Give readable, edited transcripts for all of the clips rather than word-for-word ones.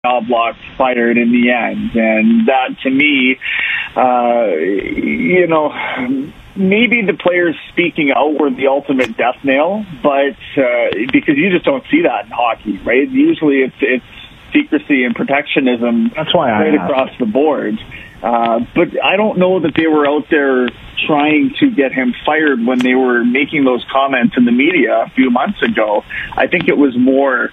Knoblauch fired in the end. And that, to me, maybe the players speaking out were the ultimate death nail, but because you just don't see that in hockey, right? Usually it's secrecy and protectionism. That's why right across the board. But I don't know that they were out there trying to get him fired when they were making those comments in the media a few months ago. I think it was more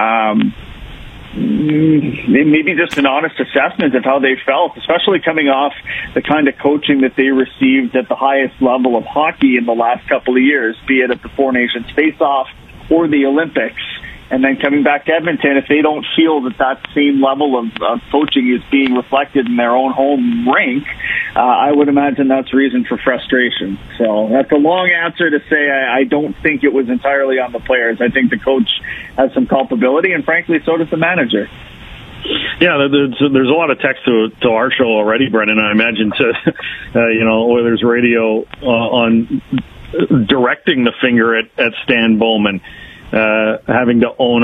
maybe just an honest assessment of how they felt, especially coming off the kind of coaching that they received at the highest level of hockey in the last couple of years, be it at the Four Nations Face-Off or the Olympics. And then coming back to Edmonton, if they don't feel that same level of coaching is being reflected in their own home rink, I would imagine that's reason for frustration. So that's a long answer to say I don't think it was entirely on the players. I think the coach has some culpability, and frankly, so does the manager. Yeah, there's a lot of text to our show already, Brendan. I imagine Oilers Radio on directing the finger at Stan Bowman. Having to own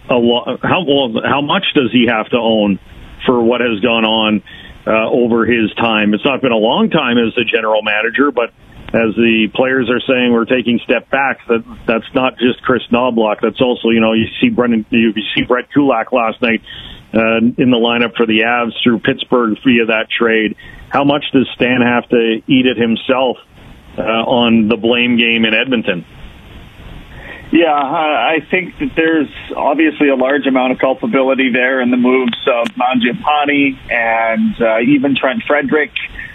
how much does he have to own for what has gone on over his time? It's not been a long time as the general manager, but as the players are saying, we're taking step back. That's not just Chris Knoblauch. That's also, you see Brett Kulak last night in the lineup for the Avs through Pittsburgh via that trade. How much does Stan have to eat it himself on the blame game in Edmonton? Yeah, I think that there's obviously a large amount of culpability there in the moves of Mangiapane and even Trent Frederick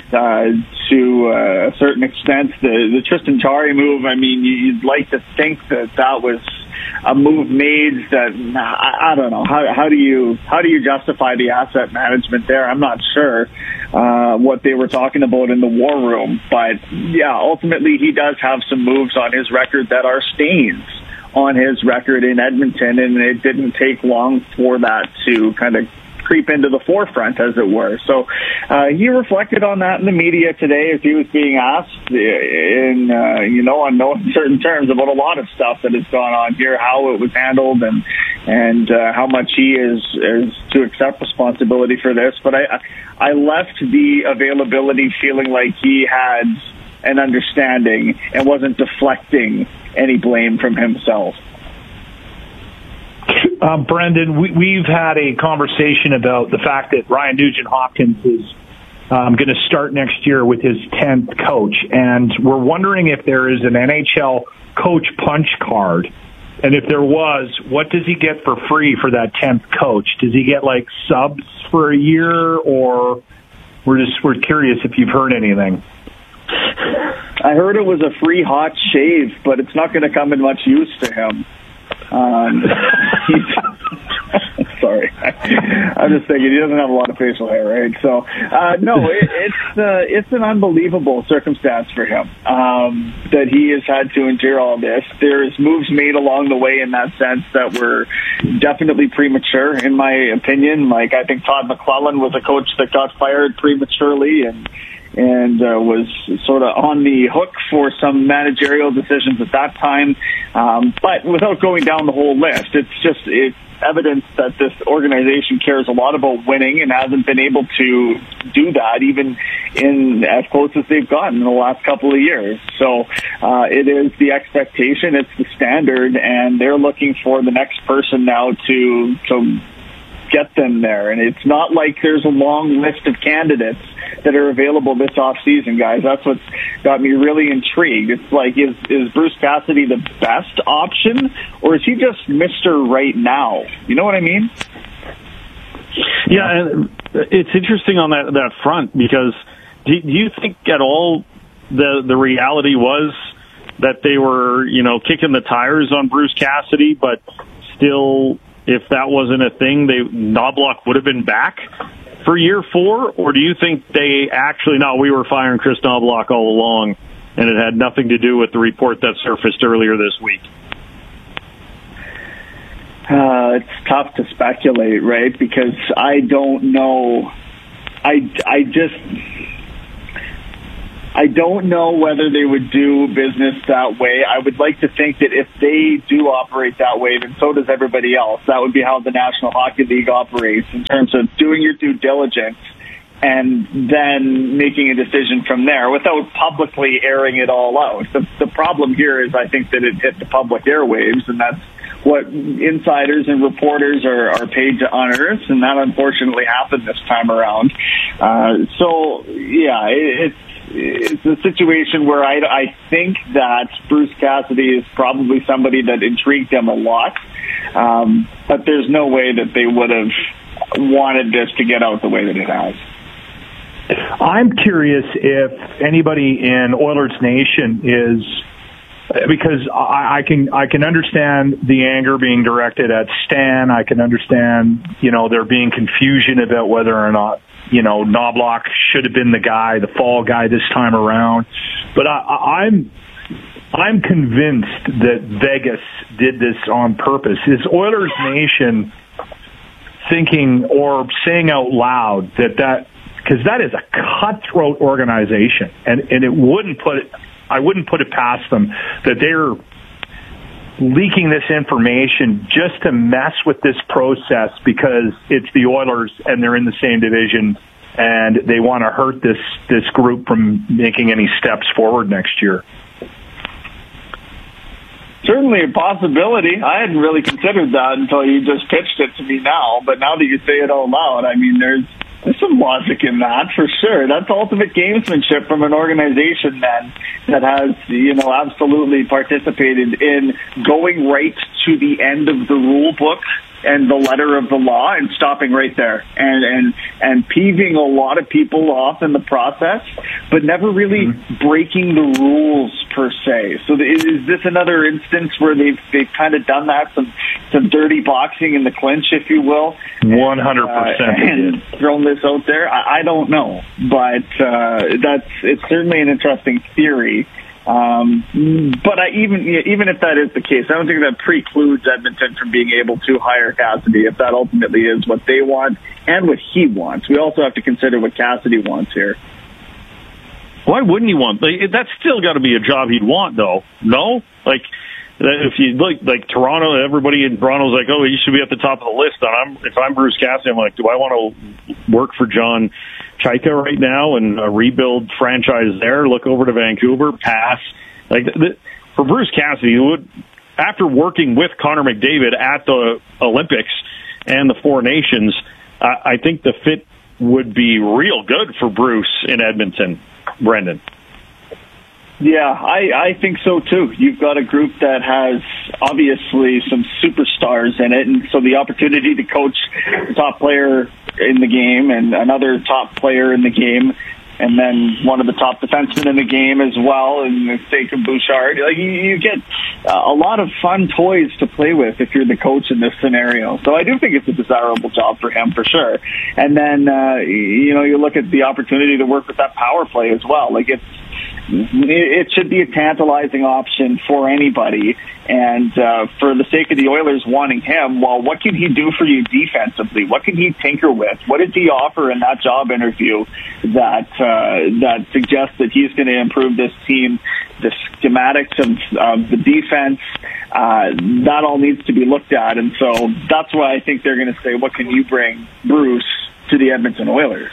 to a certain extent. The Tristan Jarry move, I mean, you'd like to think that was a move made that, I don't know, how do you justify the asset management there? I'm not sure what they were talking about in the war room. But, yeah, ultimately he does have some moves on his record that are stains on his record in Edmonton, and it didn't take long for that to kind of creep into the forefront, as it were. So he reflected on that in the media today as he was being asked in, on no uncertain terms about a lot of stuff that has gone on here, how it was handled, and how much he is to accept responsibility for this. But I left the availability feeling like he had an understanding and wasn't deflecting any blame from himself. Brendan, we've had a conversation about the fact that Ryan Nugent-Hopkins is going to start next year with his 10th coach, and we're wondering if there is an NHL coach punch card, and if there was, what does he get for free for that 10th coach? Does he get like subs for a year, or we're curious if you've heard anything? I heard it was a free hot shave, but it's not going to come in much use to him. Sorry, I'm just thinking he doesn't have a lot of facial hair, right? So no, it's an unbelievable circumstance for him that he has had to endure all this. There's moves made along the way in that sense that were definitely premature, in my opinion. Like, I think Todd McClellan was a coach that got fired prematurely and was sort of on the hook for some managerial decisions at that time. But without going down the whole list, it's evidence that this organization cares a lot about winning and hasn't been able to do that even in as close as they've gotten in the last couple of years. So it is the expectation, it's the standard, and they're looking for the next person now to get them there. And it's not like there's a long list of candidates that are available this off-season, guys. That's what's got me really intrigued. It's like, is Bruce Cassidy the best option, or is he just Mr. Right Now? You know what I mean? Yeah, and it's interesting on that front, because do you think at all the reality was that they were, kicking the tires on Bruce Cassidy, but still, if that wasn't a thing, Knoblauch would have been back for year 4? Or do you think they actually, no, we were firing Chris Knoblauch all along, and it had nothing to do with the report that surfaced earlier this week? It's tough to speculate, right? Because I don't know. I don't know whether they would do business that way. I would like to think that if they do operate that way, then so does everybody else. That would be how the National Hockey League operates in terms of doing your due diligence and then making a decision from there without publicly airing it all out. The problem here is I think that it hit the public airwaves, and that's what insiders and reporters are paid to unearth, and that unfortunately happened this time around. It's a situation where I think that Bruce Cassidy is probably somebody that intrigued them a lot, but there's no way that they would have wanted this to get out the way that it has. I'm curious if anybody in Oilers Nation is, because I can understand the anger being directed at Stan. I can understand, there being confusion about whether or not, Knobloch should have been the fall guy this time around. But I'm convinced that Vegas did this on purpose. Is Oilers Nation thinking or saying out loud that because that is a cutthroat organization, and I wouldn't put it past them that they're leaking this information just to mess with this process because it's the Oilers and they're in the same division and they want to hurt this group from making any steps forward next year. Certainly a possibility. I hadn't really considered that until you just pitched it to me now, but now that you say it out loud, I mean, there's some logic in that for sure. That's ultimate gamesmanship from an organization then that has, absolutely participated in going right to the end of the rule book and the letter of the law and stopping right there and peeving a lot of people off in the process, but never really breaking the rules per se. So is this another instance where they've kind of done that, some dirty boxing in the clinch, if you will? 100%. And thrown this out there? I don't know, but it's certainly an interesting theory. But even if that is the case, I don't think that precludes Edmonton from being able to hire Cassidy if that ultimately is what they want and what he wants. We also have to consider what Cassidy wants here. Why wouldn't he want? That's still got to be a job he'd want, though. No, if you look like Toronto, everybody in Toronto's like, oh, he should be at the top of the list. If I'm Bruce Cassidy, I'm like, do I want to work for John Chaika right now and rebuild franchise there? Look over to Vancouver, pass. For Bruce Cassidy, who would, after working with Connor McDavid at the Olympics and the Four Nations, I think the fit would be real good for Bruce in Edmonton. Brendan. Yeah, I think so too. You've got a group that has obviously some superstars in it, and so the opportunity to coach the top player in the game and another top player in the game, and then one of the top defensemen in the game as well, in the sake of Bouchard. You get a lot of fun toys to play with if you're the coach in this scenario. So I do think it's a desirable job for him for sure. And then you look at the opportunity to work with that power play as well. It should be a tantalizing option for anybody. And for the sake of the Oilers wanting him, well, what can he do for you defensively? What can he tinker with? What did he offer in that job interview that suggests that he's going to improve this team? The schematics of the defense, that all needs to be looked at. And so that's why I think they're going to say, what can you bring, Bruce, to the Edmonton Oilers?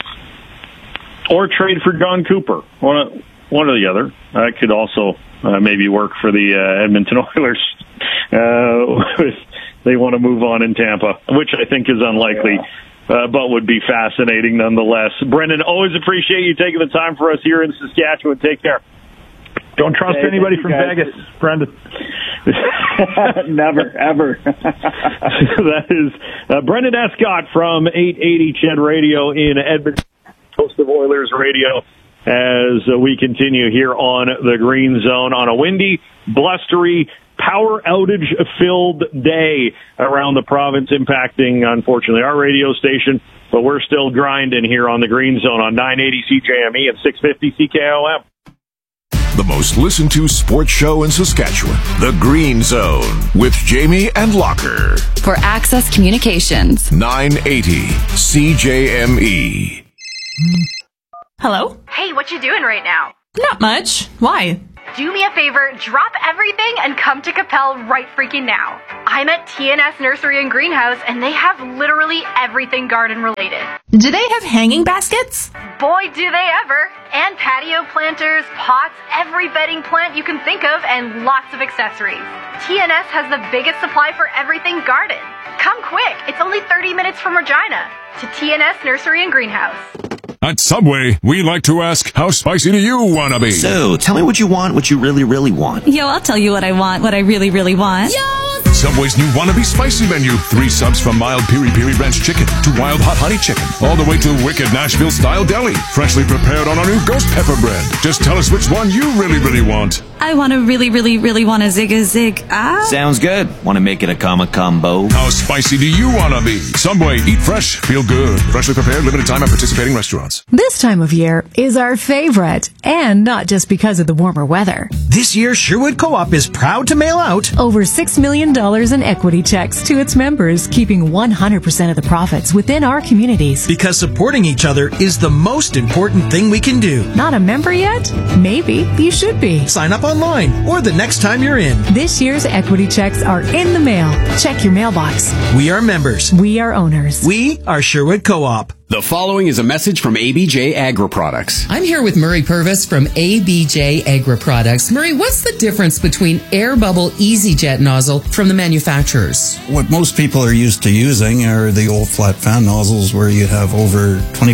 Or trade for John Cooper. One or the other. That could also maybe work for the Edmonton Oilers if they want to move on in Tampa, which I think is unlikely, but would be fascinating nonetheless. Brendan, always appreciate you taking the time for us here in Saskatchewan. Take care. Don't trust anybody from Vegas, Brendan. Never, ever. That is Brendan Escott from 880 CHED Radio in Edmonton, host of Oilers Radio, as we continue here on the Green Zone on a windy, blustery, power outage-filled day around the province, impacting, unfortunately, our radio station. But we're still grinding here on the Green Zone on 980 CJME and 650 CKOM. The most listened to sports show in Saskatchewan, The Green Zone, with Jamie and Locker. For Access Communications. 980 CJME. Hello? Hey, what you doing right now? Not much. Why? Do me a favor, drop everything and come to Capel right freaking now. I'm at TNS Nursery and Greenhouse, and they have literally everything garden related. Do they have hanging baskets? Boy, do they ever. And patio planters, pots, every bedding plant you can think of, and lots of accessories. TNS has the biggest supply for everything garden. Come quick, it's only 30 minutes from Regina. To TNS Nursery and Greenhouse. At Subway, we like to ask, how spicy do you want to be? So, tell me what you want, what you really, really want. Yo, I'll tell you what I want, what I really, really want. Subway's new Wannabe Spicy Menu. 3 subs from mild piri-piri ranch chicken to wild hot honey chicken, all the way to wicked Nashville-style deli. Freshly prepared on our new ghost pepper bread. Just tell us which one you really, really want. I want to really, really, really want a zig. Sounds good. Want to make it a combo? How spicy do you want to be? Subway, eat fresh, feel good. Freshly prepared, limited time at participating restaurants. This time of year is our favorite, and not just because of the warmer weather. This year, Sherwood Co-op is proud to mail out over $6 million in equity checks to its members, keeping 100% of the profits within our communities. because supporting each other is the most important thing we can do. Not a member yet? Maybe you should be. Sign up online or the next time you're in. This year's equity checks are in the mail. Check your mailbox. We are members. We are owners. We are Sherwood Co-op. The following is a message from ABJ Agri Products. I'm here with Murray Purvis from ABJ Agri Products. Murray, what's the difference between Air Bubble EasyJet nozzle from the manufacturers? What most people are used to using are the old flat fan nozzles where you have over 20